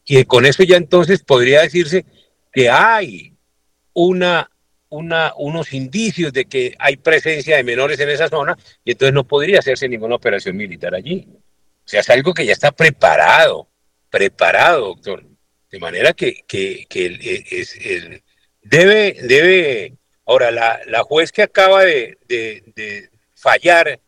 y con eso ya entonces podría decirse que hay unos indicios de que hay presencia de menores en esa zona, y entonces no podría hacerse ninguna operación militar allí. O sea, es algo que ya está preparado, doctor. De manera que debe, ahora, la juez que acaba de fallar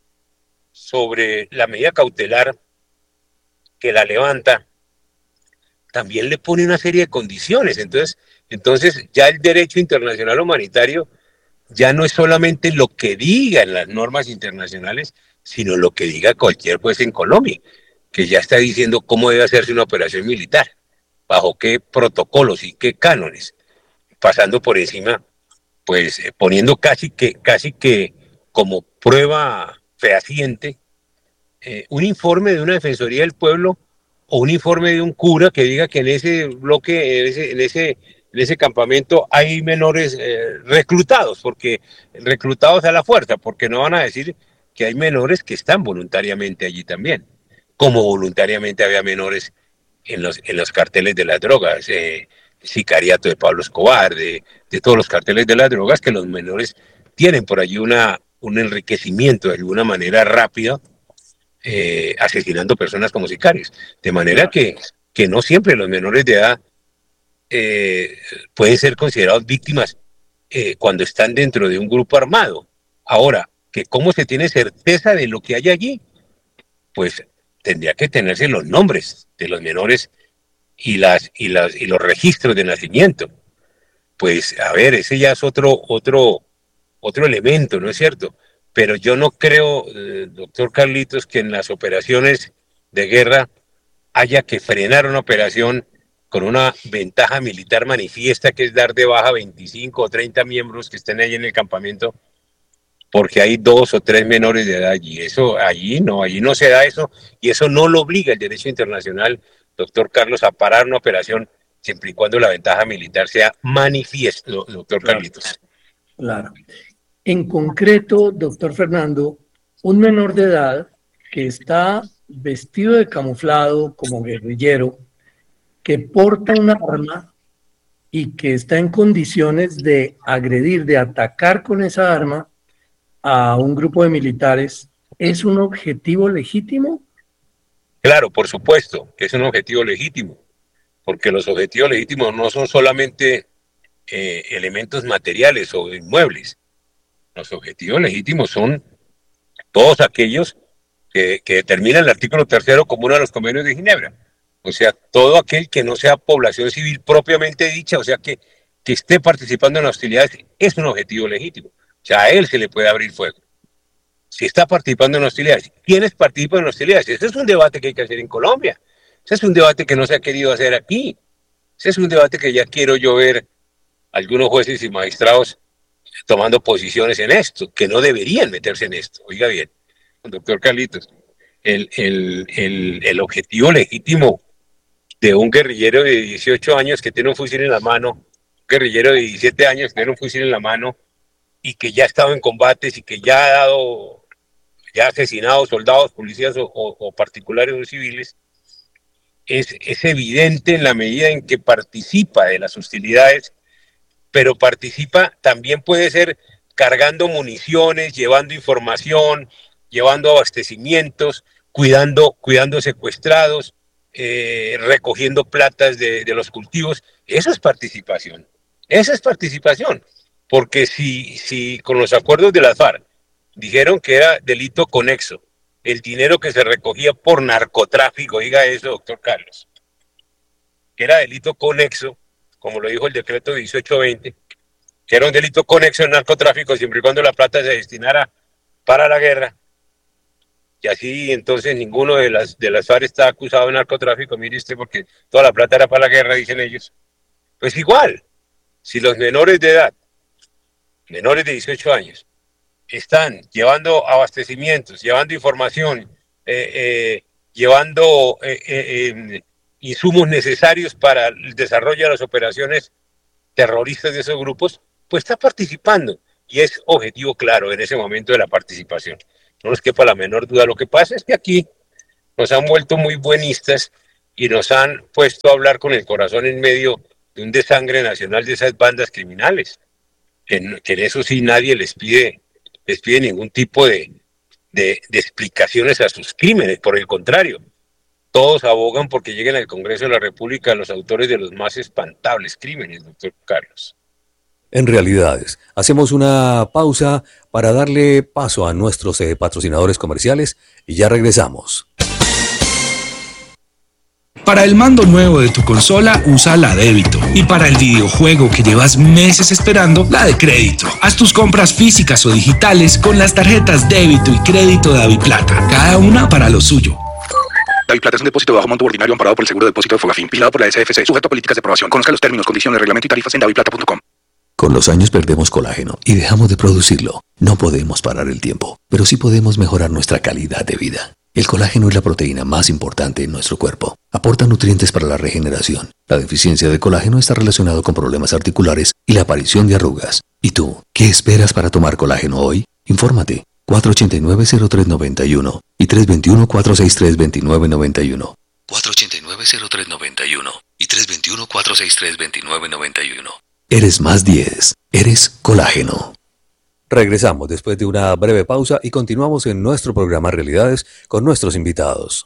sobre la medida cautelar que la levanta, también le pone una serie de condiciones. Entonces ya el derecho internacional humanitario ya no es solamente lo que digan las normas internacionales, sino lo que diga cualquier juez en Colombia, que ya está diciendo cómo debe hacerse una operación militar, bajo qué protocolos y qué cánones, pasando por encima, pues poniendo casi que como prueba fehaciente un informe de una defensoría del pueblo o un informe de un cura que diga que en ese bloque, en ese campamento hay menores reclutados, porque reclutados a la fuerza, porque no van a decir que hay menores que están voluntariamente allí también, como voluntariamente había menores en los carteles de las drogas, sicariato de Pablo Escobar, de todos los carteles de las drogas, que los menores tienen por allí un enriquecimiento de alguna manera rápida, asesinando personas como sicarios. De manera Claro. que no siempre los menores de edad pueden ser considerados víctimas cuando están dentro de un grupo armado. Ahora, que cómo se tiene certeza de lo que hay allí, pues tendría que tenerse los nombres de los menores y los registros de nacimiento. Pues a ver, ese ya es otro elemento, ¿no es cierto? Pero yo no creo, doctor Carlitos, que en las operaciones de guerra haya que frenar una operación con una ventaja militar manifiesta, que es dar de baja 25 o 30 miembros que estén ahí en el campamento, porque hay 2 o 3 menores de edad allí. Eso, allí no se da eso, y eso no lo obliga el derecho internacional, doctor Carlos, a parar una operación siempre y cuando la ventaja militar sea manifiesta, doctor Claro, Carlitos. claro. En concreto, doctor Fernando, un menor de edad que está vestido de camuflado como guerrillero, que porta un arma y que está en condiciones de agredir, de atacar con esa arma a un grupo de militares, ¿es un objetivo legítimo? Claro, por supuesto que es un objetivo legítimo, porque los objetivos legítimos no son solamente elementos materiales o inmuebles. Los objetivos legítimos son todos aquellos que determina el artículo 3º como uno de los convenios de Ginebra. O sea, todo aquel que no sea población civil propiamente dicha, o sea, que esté participando en hostilidades, es un objetivo legítimo. O sea, a él se le puede abrir fuego. Si está participando en hostilidades, ¿quiénes participan en hostilidades? Ese es un debate que hay que hacer en Colombia. Ese es un debate que no se ha querido hacer aquí. Ese es un debate que ya quiero yo ver algunos jueces y magistrados tomando posiciones en esto, que no deberían meterse en esto. Oiga bien, doctor Carlitos, el objetivo legítimo de un guerrillero de 18 años que tiene un fusil en la mano, un guerrillero de 17 años que tiene un fusil en la mano y que ya ha estado en combates y que ya ha asesinado soldados, policías o particulares o civiles, es evidente en la medida en que participa de las hostilidades, pero participa también puede ser cargando municiones, llevando información, llevando abastecimientos, cuidando secuestrados, recogiendo platas de los cultivos. Esa es participación, porque si con los acuerdos de las FARC dijeron que era delito conexo el dinero que se recogía por narcotráfico, diga eso, doctor Carlos, que era delito conexo, como lo dijo el decreto 1820, que era un delito conexo en narcotráfico siempre y cuando la plata se destinara para la guerra, y así entonces ninguno de las FARC está acusado de narcotráfico, mire usted, porque toda la plata era para la guerra, dicen ellos. Pues igual, si los menores de edad, menores de 18 años, están llevando abastecimientos, llevando información, llevando insumos necesarios para el desarrollo de las operaciones terroristas de esos grupos, pues está participando y es objetivo claro en ese momento de la participación. No nos quepa la menor duda. Lo que pasa es que aquí nos han vuelto muy buenistas y nos han puesto a hablar con el corazón en medio de un desangre nacional de esas bandas criminales, que en eso sí nadie les pide ningún tipo de explicaciones a sus crímenes, por el contrario, todos abogan porque lleguen al Congreso de la República los autores de los más espantables crímenes, doctor Carlos. En realidades, hacemos una pausa para darle paso a nuestros patrocinadores comerciales y ya regresamos. Para el mando nuevo de tu consola, usa la débito. Y para el videojuego que llevas meses esperando, la de crédito. Haz tus compras físicas o digitales con las tarjetas débito y crédito de DaviPlata, cada una para lo suyo. DaviPlata es un depósito de bajo monto ordinario amparado por el Seguro de Depósito de Fogafín, vigilado por la SFC, sujeto a políticas de aprobación. Conozca los términos, condiciones, reglamento y tarifas en daviplata.com. Con los años perdemos colágeno y dejamos de producirlo. No podemos parar el tiempo, pero sí podemos mejorar nuestra calidad de vida. El colágeno es la proteína más importante en nuestro cuerpo. Aporta nutrientes para la regeneración. La deficiencia de colágeno está relacionado con problemas articulares y la aparición de arrugas. ¿Y tú, qué esperas para tomar colágeno hoy? Infórmate. 489-0391 y 321-463-2991. 489-0391 y 321-463-2991. Eres más 10. Eres colágeno. Regresamos después de una breve pausa y continuamos en nuestro programa Realidades con nuestros invitados.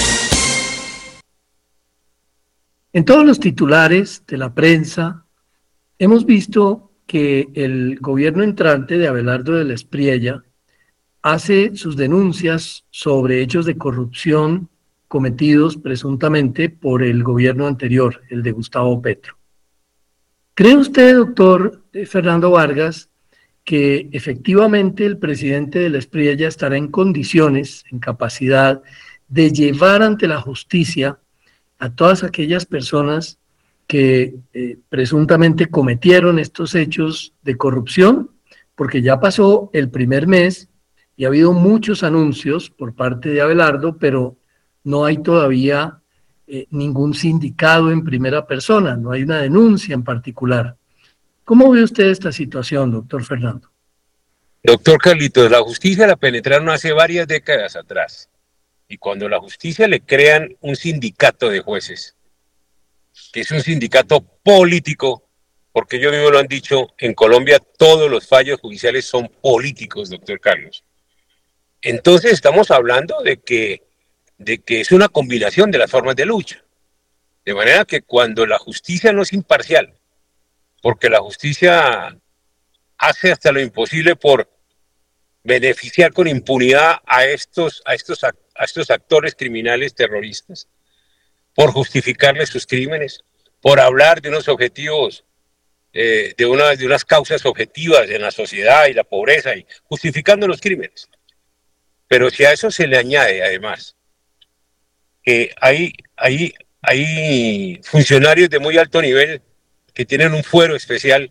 En todos los titulares de la prensa hemos visto que el gobierno entrante de Abelardo de la Espriella hace sus denuncias sobre hechos de corrupción cometidos presuntamente por el gobierno anterior, el de Gustavo Petro. ¿Cree usted, doctor Fernando Vargas, que efectivamente el presidente de la Espriella estará en condiciones, en capacidad de llevar ante la justicia a todas aquellas personas que presuntamente cometieron estos hechos de corrupción? Porque ya pasó el primer mes y ha habido muchos anuncios por parte de Abelardo, pero no hay todavía ningún sindicado en primera persona, no hay una denuncia en particular. ¿Cómo ve usted esta situación, doctor Fernando? Doctor Carlitos, la justicia la penetraron hace varias décadas atrás. Y cuando a la justicia le crean un sindicato de jueces, que es un sindicato político, porque ellos mismos lo han dicho, en Colombia todos los fallos judiciales son políticos, doctor Carlos. Entonces estamos hablando de que es una combinación de las formas de lucha. De manera que cuando la justicia no es imparcial, porque la justicia hace hasta lo imposible por beneficiar con impunidad a estos actores criminales terroristas, por justificarles sus crímenes, por hablar de unos objetivos, de unas causas objetivas en la sociedad y la pobreza, y justificando los crímenes. Pero si a eso se le añade además que hay funcionarios de muy alto nivel que tienen un fuero especial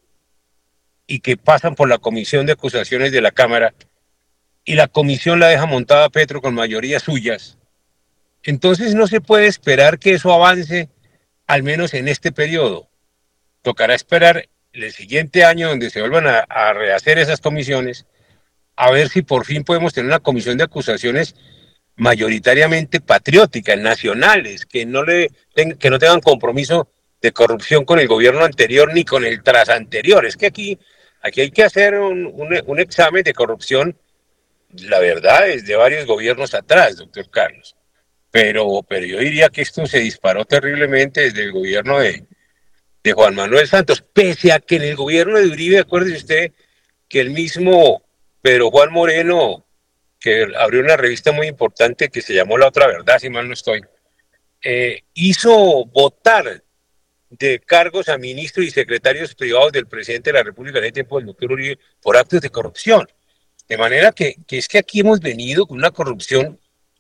y que pasan por la comisión de acusaciones de la Cámara, y la comisión la deja montada a Petro con mayorías suyas, entonces no se puede esperar que eso avance, al menos en este periodo. Tocará esperar el siguiente año, donde se vuelvan a rehacer esas comisiones, a ver si por fin podemos tener una comisión de acusaciones mayoritariamente patrióticas, nacionales, que no tengan compromiso de corrupción con el gobierno anterior ni con el trasanterior. Es que aquí hay que hacer un examen de corrupción, la verdad, es de varios gobiernos atrás, doctor Carlos. Pero yo diría que esto se disparó terriblemente desde el gobierno de Juan Manuel Santos, pese a que en el gobierno de Uribe, acuérdese usted que el mismo Pedro Juan Moreno, que abrió una revista muy importante que se llamó La Otra Verdad, si mal no estoy, hizo votar de cargos a ministros y secretarios privados del presidente de la República en el tiempo del doctor Uribe por actos de corrupción. De manera que es que aquí hemos venido con una corrupción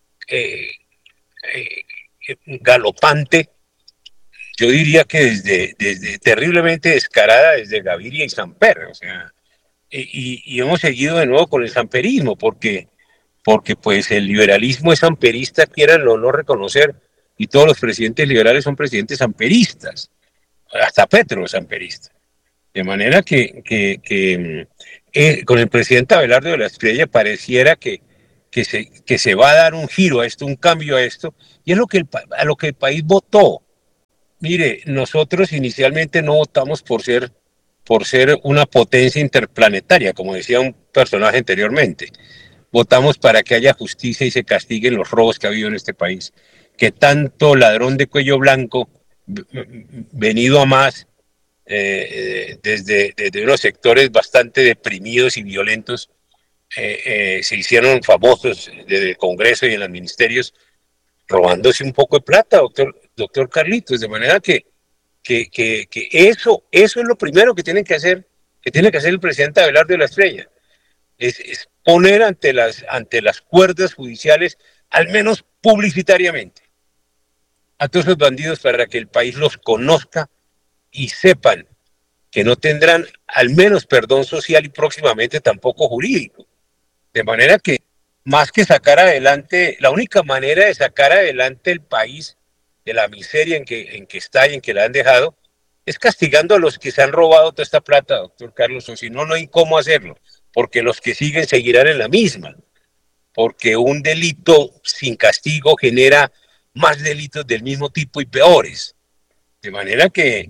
galopante, yo diría que desde terriblemente descarada desde Gaviria y Samper, o sea, y hemos seguido de nuevo con el samperismo, porque pues el liberalismo es samperista, quieran o no reconocer, y todos los presidentes liberales son presidentes samperistas, hasta Petro es samperista. De manera que con el presidente Abelardo de la Espriella pareciera que que se va a dar un giro a esto, un cambio a esto, y es a lo que el país votó. Mire, nosotros inicialmente no votamos por ser una potencia interplanetaria, como decía un personaje anteriormente. Votamos para que haya justicia y se castiguen los robos que ha habido en este país. Que tanto ladrón de cuello blanco, venido a más, desde unos sectores bastante deprimidos y violentos, se hicieron famosos desde el Congreso y en los ministerios, robándose un poco de plata, doctor Carlitos, de manera que eso es lo primero que tiene que hacer el presidente Abelardo de la Espriella, es poner ante las cuerdas judiciales, al menos publicitariamente, a todos los bandidos para que el país los conozca y sepan que no tendrán al menos perdón social y próximamente tampoco jurídico. De manera que, más que sacar adelante, la única manera de sacar adelante el país de la miseria en que está y en que la han dejado, es castigando a los que se han robado toda esta plata, doctor Carlos, o si no, no hay cómo hacerlo, porque los que siguen seguirán en la misma, porque un delito sin castigo genera más delitos del mismo tipo y peores. De manera que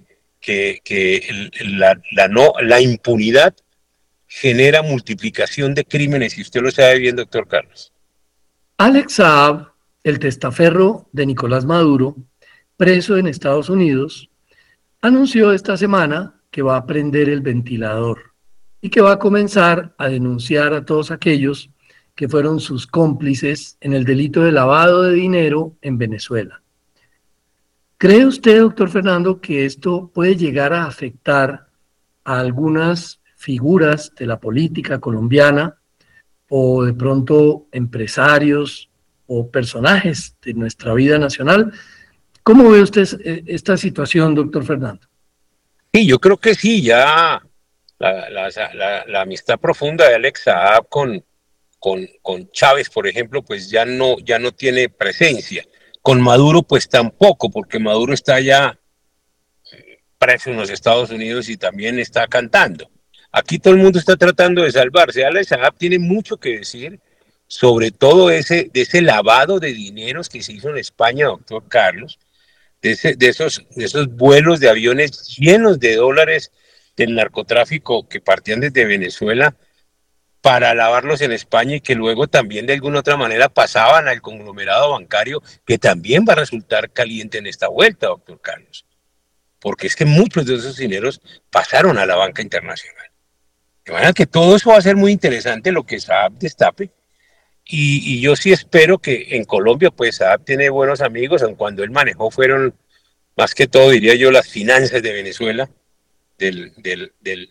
la impunidad genera multiplicación de crímenes, y usted lo sabe bien, doctor Carlos. Alex Saab, el testaferro de Nicolás Maduro, preso en Estados Unidos, anunció esta semana que va a prender el ventilador y que va a comenzar a denunciar a todos aquellos que fueron sus cómplices en el delito de lavado de dinero en Venezuela. ¿Cree usted, doctor Fernando, que esto puede llegar a afectar a algunas figuras de la política colombiana o de pronto empresarios o personajes de nuestra vida nacional? ¿Cómo ve usted esta situación, doctor Fernando? Sí, yo creo que sí, ya la amistad profunda de Alex Saab con Chávez, por ejemplo, pues ya no tiene presencia. Con Maduro, pues tampoco, porque Maduro está ya preso en los Estados Unidos y también está cantando. Aquí todo el mundo está tratando de salvarse. Alex Saab tiene mucho que decir sobre todo de ese lavado de dineros que se hizo en España, doctor Carlos, de esos vuelos de aviones llenos de dólares del narcotráfico que partían desde Venezuela para lavarlos en España y que luego también de alguna otra manera pasaban al conglomerado bancario, que también va a resultar caliente en esta vuelta, doctor Carlos, porque es que muchos de esos dineros pasaron a la banca internacional. De manera que todo eso va a ser muy interesante, lo que Saab destape, y yo sí espero que en Colombia, pues Saab tiene buenos amigos, aun cuando él manejó fueron, más que todo, diría yo, las finanzas de Venezuela, del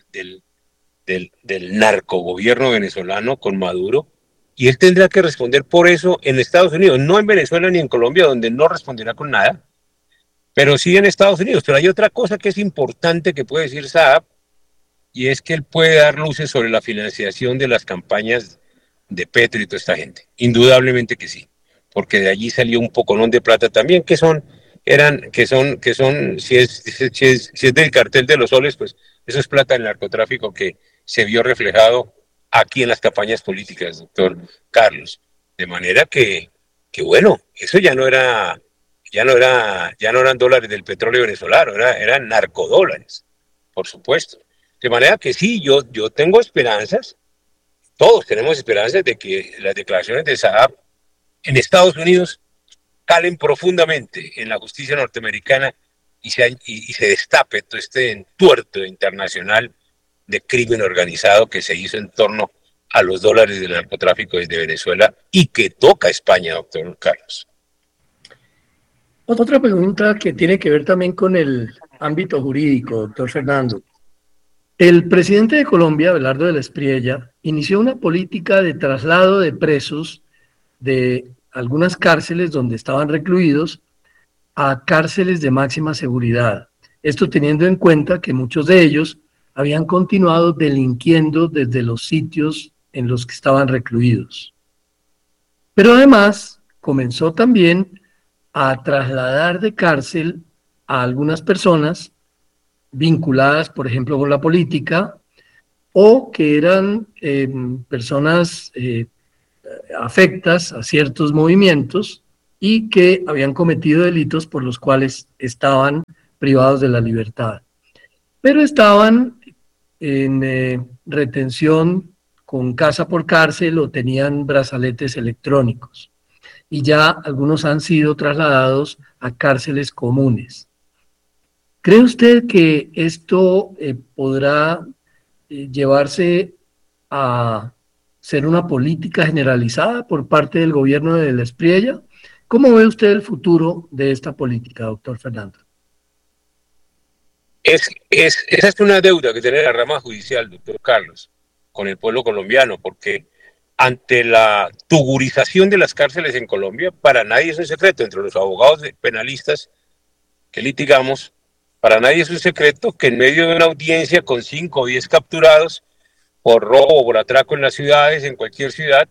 narcogobierno venezolano con Maduro, y él tendrá que responder por eso en Estados Unidos, no en Venezuela ni en Colombia, donde no responderá con nada, pero sí en Estados Unidos. Pero hay otra cosa que es importante que puede decir Saab, y es que él puede dar luces sobre la financiación de las campañas de Petro y toda esta gente. Indudablemente que sí, porque de allí salió un poconón de plata también, si es del cartel de los soles, pues eso es plata del narcotráfico que se vio reflejado aquí en las campañas políticas, doctor Carlos. De manera que bueno, eso ya no eran dólares del petróleo venezolano, eran narcodólares, por supuesto. De manera que sí, yo tengo esperanzas, todos tenemos esperanzas de que las declaraciones de Saab en Estados Unidos calen profundamente en la justicia norteamericana y se destape todo este entuerto internacional de crimen organizado que se hizo en torno a los dólares del narcotráfico desde Venezuela y que toca a España, doctor Carlos. Otra pregunta que tiene que ver también con el ámbito jurídico, doctor Fernando. El presidente de Colombia, Abelardo de la Espriella, inició una política de traslado de presos de algunas cárceles donde estaban recluidos a cárceles de máxima seguridad. Esto teniendo en cuenta que muchos de ellos habían continuado delinquiendo desde los sitios en los que estaban recluidos. Pero además comenzó también a trasladar de cárcel a algunas personas vinculadas, por ejemplo, con la política, o que eran personas afectas a ciertos movimientos y que habían cometido delitos por los cuales estaban privados de la libertad. Pero estaban en retención con casa por cárcel o tenían brazaletes electrónicos. Y ya algunos han sido trasladados a cárceles comunes. ¿Cree usted que esto podrá llevarse a ser una política generalizada por parte del gobierno de Espriella? ¿Cómo ve usted el futuro de esta política, doctor Fernando? Esa es una deuda que tiene la rama judicial, doctor Carlos, con el pueblo colombiano, porque ante la tugurización de las cárceles en Colombia, para nadie es un secreto, entre los abogados penalistas que litigamos, para nadie es un secreto que en medio de una audiencia con 5 o 10 capturados por robo o por atraco en las ciudades, en cualquier ciudad,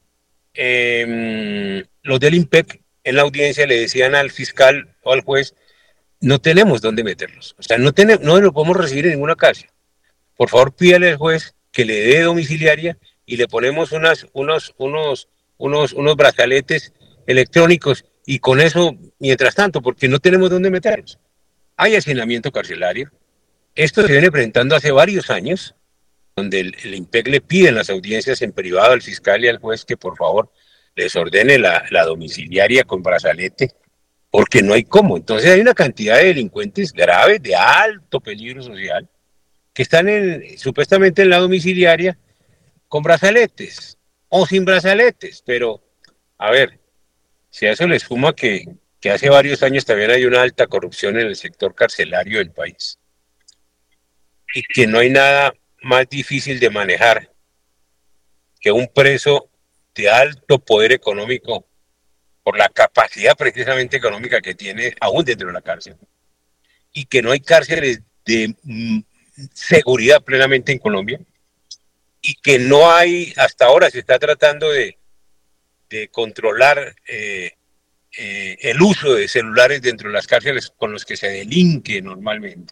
los del IMPEC en la audiencia le decían al fiscal o al juez: no tenemos dónde meterlos, o sea, no los podemos recibir en ninguna cárcel. Por favor, pídale al juez que le dé domiciliaria y le ponemos unos brazaletes electrónicos, y con eso, mientras tanto, porque no tenemos dónde meterlos. Hay hacinamiento carcelario. Esto se viene presentando hace varios años, donde el IMPEC le pide en las audiencias en privado al fiscal y al juez que por favor les ordene la domiciliaria con brazalete, porque no hay cómo. Entonces hay una cantidad de delincuentes graves, de alto peligro social, que están supuestamente en la domiciliaria con brazaletes o sin brazaletes. Pero, a ver, si a eso le suma que hace varios años también hay una alta corrupción en el sector carcelario del país, y que no hay nada más difícil de manejar que un preso de alto poder económico, por la capacidad precisamente económica que tiene aún dentro de la cárcel, y que no hay cárceles de seguridad plenamente en Colombia, y que no hay, hasta ahora se está tratando de controlar el uso de celulares dentro de las cárceles con los que se delinque normalmente.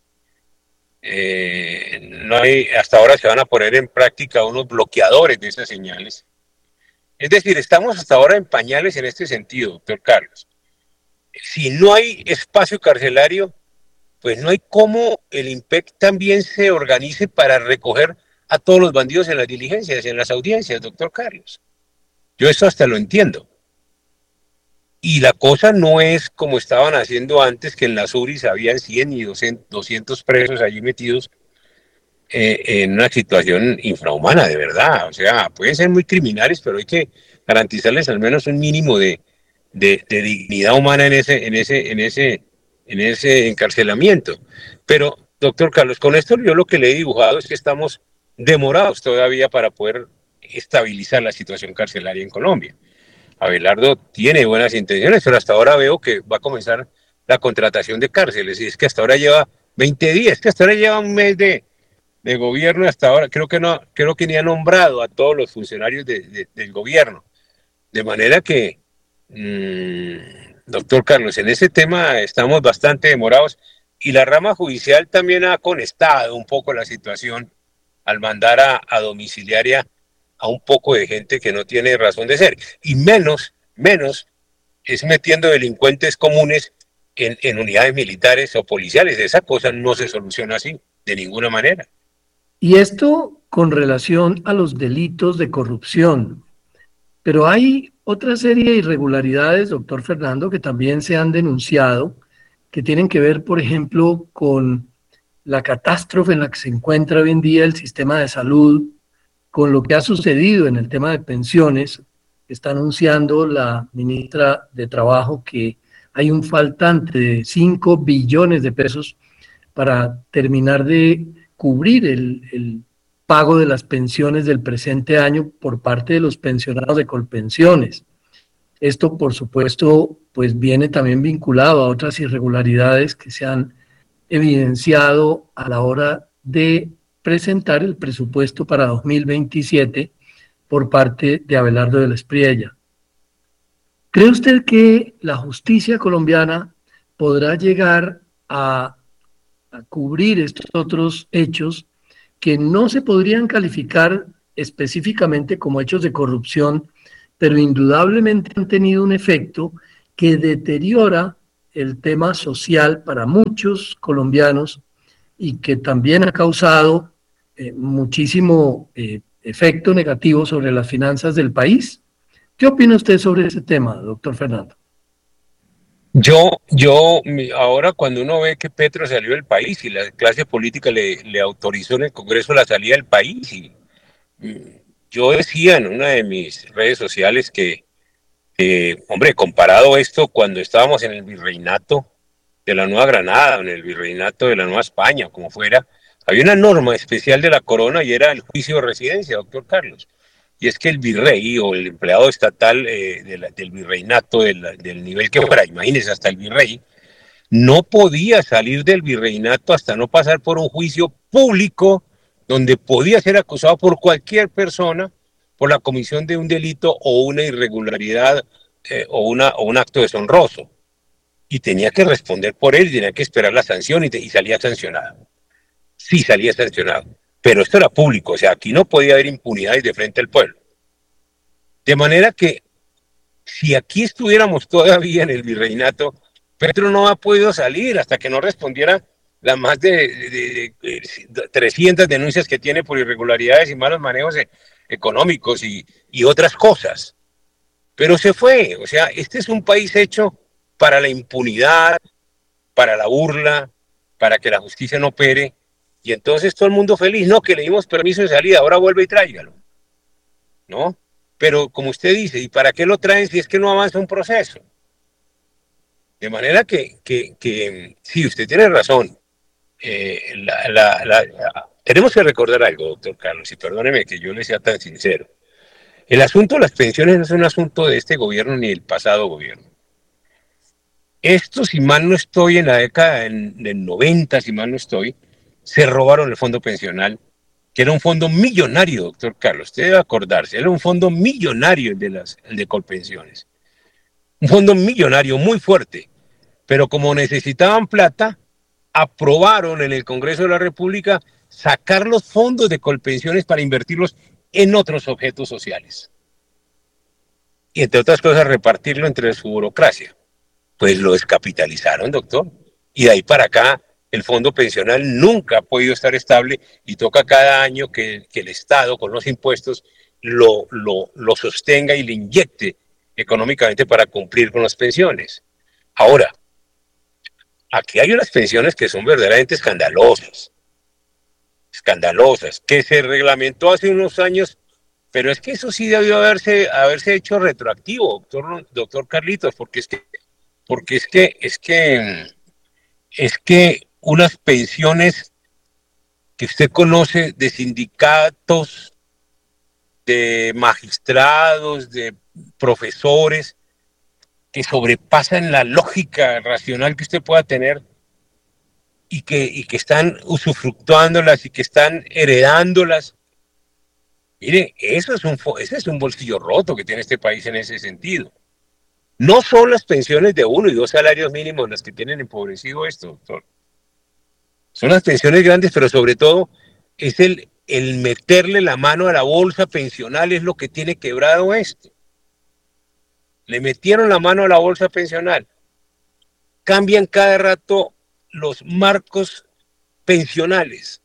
No hay, hasta ahora se van a poner en práctica unos bloqueadores de esas señales. Es decir, estamos hasta ahora en pañales en este sentido, doctor Carlos. Si no hay espacio carcelario, pues no hay cómo el IMPEC también se organice para recoger a todos los bandidos en las diligencias, en las audiencias, doctor Carlos. Yo eso hasta lo entiendo. Y la cosa no es como estaban haciendo antes, que en las URIs habían 100 y 200 presos allí metidos en una situación infrahumana, de verdad. O sea, pueden ser muy criminales, pero hay que garantizarles al menos un mínimo de dignidad humana en ese encarcelamiento. Pero, doctor Carlos, con esto yo lo que le he dibujado es que estamos demorados todavía para poder estabilizar la situación carcelaria en Colombia. Abelardo tiene buenas intenciones, pero hasta ahora veo que va a comenzar la contratación de cárceles, y es que hasta ahora lleva 20 días, que hasta ahora lleva un mes de gobierno, hasta ahora creo que ni ha nombrado a todos los funcionarios del gobierno. De manera que, doctor Carlos, en ese tema estamos bastante demorados, y la rama judicial también ha conestado un poco la situación al mandar a domiciliaria a un poco de gente que no tiene razón de ser, y menos es metiendo delincuentes comunes en unidades militares o policiales. Esa cosa no se soluciona así, de ninguna manera. Y esto con relación a los delitos de corrupción. Pero hay otra serie de irregularidades, doctor Fernando, que también se han denunciado, que tienen que ver, por ejemplo, con la catástrofe en la que se encuentra hoy en día el sistema de salud, con lo que ha sucedido en el tema de pensiones. Está anunciando la ministra de Trabajo que hay un faltante de 5 billones de pesos para terminar de cubrir el pago de las pensiones del presente año por parte de los pensionados de Colpensiones. Esto, por supuesto, pues viene también vinculado a otras irregularidades que se han evidenciado a la hora de presentar el presupuesto para 2027 por parte de Abelardo de Espriella. ¿Cree usted que la justicia colombiana podrá llegar a cubrir estos otros hechos que no se podrían calificar específicamente como hechos de corrupción, pero indudablemente han tenido un efecto que deteriora el tema social para muchos colombianos y que también ha causado muchísimo efecto negativo sobre las finanzas del país. ¿Qué opina usted sobre ese tema, doctor Fernando? Ahora cuando uno ve que Petro salió del país y la clase política le autorizó en el Congreso la salida del país, y yo decía en una de mis redes sociales que, hombre, comparado esto cuando estábamos en el virreinato de la Nueva Granada, en el virreinato de la Nueva España, como fuera, había una norma especial de la corona y era el juicio de residencia, doctor Carlos. Y es que el virrey o el empleado estatal del virreinato, del nivel que fuera, imagínense, hasta el virrey, no podía salir del virreinato hasta no pasar por un juicio público donde podía ser acusado por cualquier persona por la comisión de un delito o una irregularidad o un acto deshonroso. Y tenía que responder por él, tenía que esperar la sanción y salía sancionado. Sí, salía sancionado. Pero esto era público, o sea, aquí no podía haber impunidad de frente al pueblo. De manera que si aquí estuviéramos todavía en el virreinato, Petro no ha podido salir hasta que no respondiera las más de 300 denuncias que tiene por irregularidades y malos manejos económicos y otras cosas. Pero se fue, o sea, este es un país hecho para la impunidad, para la burla, para que la justicia no opere, y entonces todo el mundo feliz, no, que le dimos permiso de salida, ahora vuelve y tráigalo, ¿no? Pero como usted dice, ¿y para qué lo traen si es que no avanza un proceso? De manera que sí, usted tiene razón. Tenemos que recordar algo, doctor Carlos, y perdóneme que yo le sea tan sincero. El asunto de las pensiones no es un asunto de este gobierno ni del pasado gobierno. Esto, si mal no estoy, en la década del 90, si mal no estoy, se robaron el fondo pensional, que era un fondo millonario, doctor Carlos, usted debe acordarse, era un fondo millonario el de Colpensiones. Un fondo millonario muy fuerte, pero como necesitaban plata, aprobaron en el Congreso de la República sacar los fondos de Colpensiones para invertirlos en otros objetos sociales. Y entre otras cosas, repartirlo entre su burocracia. Pues lo descapitalizaron, doctor. Y de ahí para acá, el fondo pensional nunca ha podido estar estable y toca cada año que el Estado, con los impuestos, lo sostenga y le inyecte económicamente para cumplir con las pensiones. Ahora, aquí hay unas pensiones que son verdaderamente escandalosas, que se reglamentó hace unos años, pero es que eso sí debió haberse hecho retroactivo, doctor Carlitos, porque es que unas pensiones que usted conoce de sindicatos, de magistrados, de profesores, que sobrepasan la lógica racional que usted pueda tener y que están usufructuándolas y que están heredándolas. Mire, ese es un bolsillo roto que tiene este país en ese sentido. No son las pensiones de 1 y 2 salarios mínimos las que tienen empobrecido esto, doctor. Son las pensiones grandes, pero sobre todo es el meterle la mano a la bolsa pensional es lo que tiene quebrado esto. Le metieron la mano a la bolsa pensional. Cambian cada rato los marcos pensionales.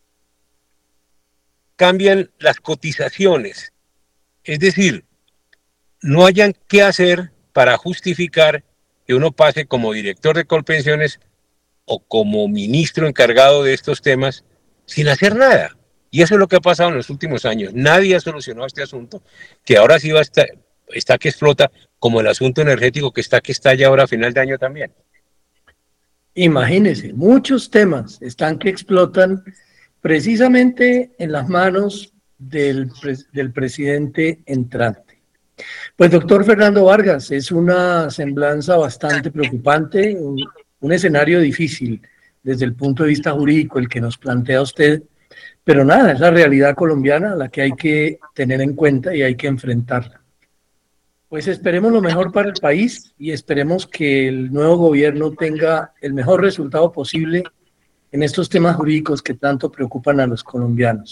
Cambian las cotizaciones. Es decir, no hayan qué hacer para justificar que uno pase como director de Colpensiones o como ministro encargado de estos temas sin hacer nada. Y eso es lo que ha pasado en los últimos años. Nadie ha solucionado este asunto, que ahora sí está que explota, como el asunto energético que estalla ahora a final de año también. Imagínense, muchos temas están que explotan precisamente en las manos del presidente entrante. Pues doctor Fernando Vargas, es una semblanza bastante preocupante, un escenario difícil desde el punto de vista jurídico el que nos plantea usted, pero nada, es la realidad colombiana la que hay que tener en cuenta y hay que enfrentarla. Pues esperemos lo mejor para el país y esperemos que el nuevo gobierno tenga el mejor resultado posible en estos temas jurídicos que tanto preocupan a los colombianos.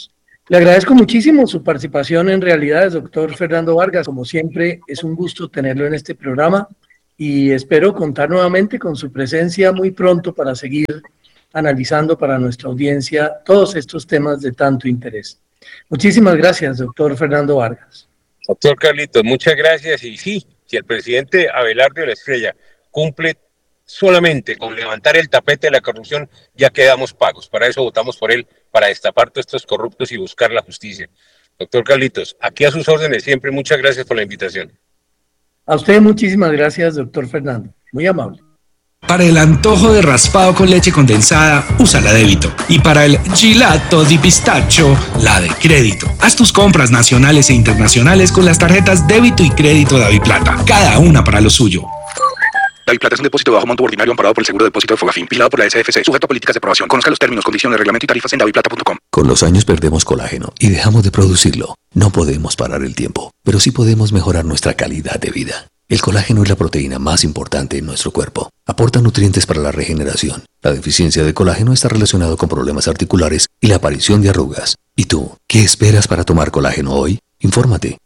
Le agradezco muchísimo su participación en Realidades, doctor Fernando Vargas. Como siempre, es un gusto tenerlo en este programa y espero contar nuevamente con su presencia muy pronto para seguir analizando para nuestra audiencia todos estos temas de tanto interés. Muchísimas gracias, doctor Fernando Vargas. Doctor Carlitos, muchas gracias. Y sí, si el presidente Abelardo de la Estrella cumple solamente con levantar el tapete de la corrupción, ya quedamos pagos. Para eso votamos por él, para destapar todos estos corruptos y buscar la justicia. Doctor Carlitos, aquí a sus órdenes siempre. Muchas gracias por la invitación. A usted muchísimas gracias, doctor Fernando. Muy amable. Para el antojo de raspado con leche condensada, usa la débito. Y para el gelato di pistacho, la de crédito. Haz tus compras nacionales e internacionales con las tarjetas débito y crédito DaviPlata, cada una para lo suyo. DaviPlata es un depósito de bajo monto ordinario amparado por el seguro de depósito de Fogafín, vigilado por la SFC, sujeto a políticas de aprobación. Conozca los términos, condiciones, reglamento y tarifas en daviplata.com. Con los años perdemos colágeno y dejamos de producirlo. No podemos parar el tiempo, pero sí podemos mejorar nuestra calidad de vida. El colágeno es la proteína más importante en nuestro cuerpo. Aporta nutrientes para la regeneración. La deficiencia de colágeno está relacionada con problemas articulares y la aparición de arrugas. ¿Y tú, qué esperas para tomar colágeno hoy? Infórmate.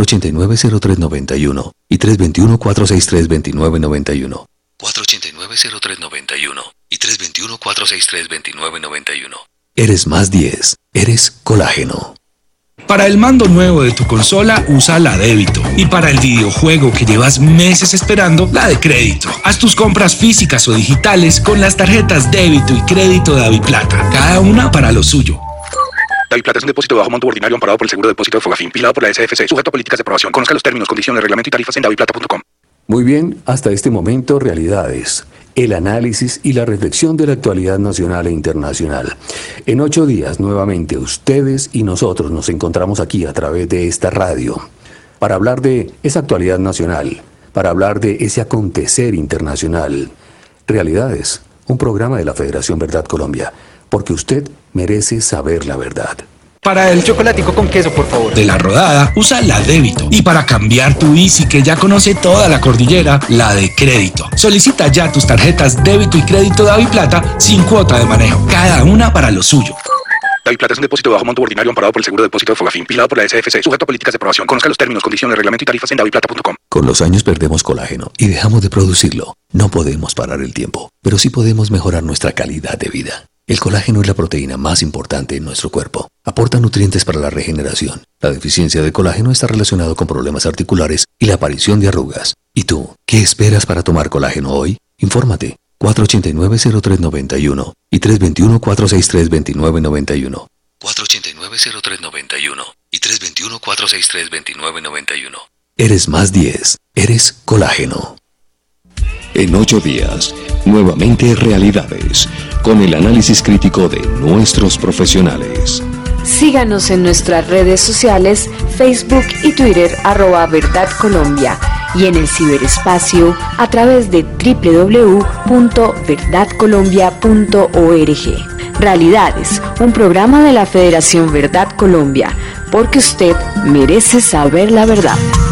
489-0391 y 321-463-2991. 489-0391 y 321-463-2991. Eres más 10. Eres colágeno. Para el mando nuevo de tu consola, usa la débito. Y para el videojuego que llevas meses esperando, la de crédito. Haz tus compras físicas o digitales con las tarjetas débito y crédito DaviPlata, cada una para lo suyo. DaviPlata es un depósito de bajo monto ordinario amparado por el seguro de depósito de Fogafín, vigilado por la SFC, sujeto a políticas de aprobación. Conozca los términos, condiciones, reglamento y tarifas en daviplata.com. Muy bien, hasta este momento, Realidades. El análisis y la reflexión de la actualidad nacional e internacional. En 8 días, nuevamente, ustedes y nosotros nos encontramos aquí a través de esta radio para hablar de esa actualidad nacional, para hablar de ese acontecer internacional. Realidades, un programa de la Federación Verdad Colombia, porque usted merece saber la verdad. Para el chocolatico con queso, por favor. De la rodada, usa la débito. Y para cambiar tu Easy, que ya conoce toda la cordillera, la de crédito. Solicita ya tus tarjetas débito y crédito DaviPlata sin cuota de manejo, cada una para lo suyo. DaviPlata es un depósito de bajo monto ordinario amparado por el seguro de depósito de Fogafín, vigilado por la SFC, sujeto a políticas de aprobación. Conozca los términos, condiciones, reglamento y tarifas en daviplata.com. Con los años perdemos colágeno y dejamos de producirlo. No podemos parar el tiempo, pero sí podemos mejorar nuestra calidad de vida. El colágeno es la proteína más importante en nuestro cuerpo. Aporta nutrientes para la regeneración. La deficiencia de colágeno está relacionada con problemas articulares y la aparición de arrugas. ¿Y tú, qué esperas para tomar colágeno hoy? Infórmate. 489-0391 y 321-463-2991. 489-0391 y 321-463-2991. Eres más 10. Eres colágeno. En 8 días, nuevamente Realidades, con el análisis crítico de nuestros profesionales. Síganos en nuestras redes sociales, Facebook y Twitter, @VerdadColombia, y en el ciberespacio a través de www.verdadcolombia.org. Realidades, un programa de la Federación Verdad Colombia, porque usted merece saber la verdad.